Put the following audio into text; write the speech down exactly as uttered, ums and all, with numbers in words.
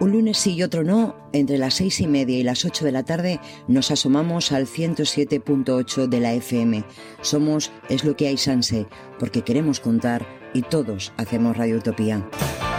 Un lunes sí y otro no, entre las seis y media y las ocho de la tarde nos asomamos al ciento siete punto ocho de la F M. Somos Es lo que hay Sanse, porque queremos contar y todos hacemos Radio Utopía.